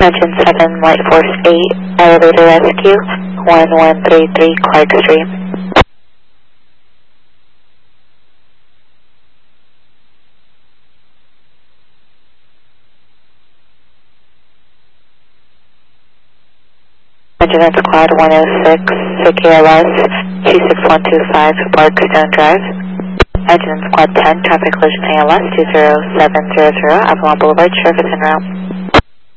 Engine 7, Light Force 8, Elevator Rescue, 1133 Clark Street. Engine Squad 106, KLS 26125, Parkstone Drive. Engine Squad 10, Traffic Collision ALS 20700, Avalon Boulevard, Surface en route.